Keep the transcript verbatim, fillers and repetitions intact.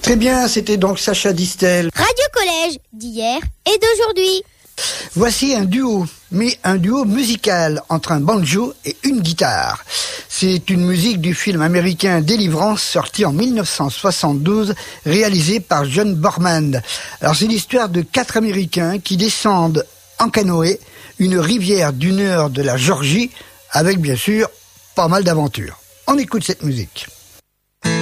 Très bien, c'était donc Sacha Distel. Radio Collège, d'hier et d'aujourd'hui. Voici un duo, mais un duo musical entre un banjo et une guitare. C'est une musique du film américain Délivrance, sorti en mille neuf cent soixante-douze, réalisé par John Borman. Alors c'est l'histoire de quatre Américains qui descendent en canoë une rivière du nord de la Géorgie, avec bien sûr pas mal d'aventures. On écoute cette musique.